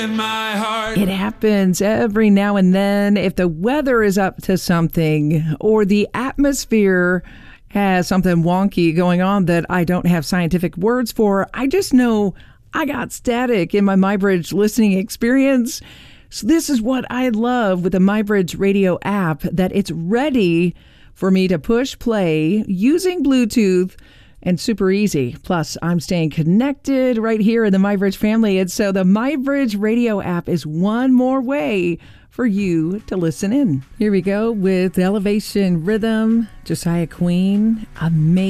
In my heart. It happens every now and then. If the weather is up to something or the atmosphere has something wonky going on that I don't have scientific words for, I just know I got static in my MyBridge listening experience. So this is what I love with the MyBridge radio app, that it's ready for me to push play using Bluetooth and super easy. Plus, I'm staying connected right here in the MyBridge family. And so the MyBridge radio app is one more way for you to listen in. Here we go with Elevation Rhythm, Josiah Queen. Amazing.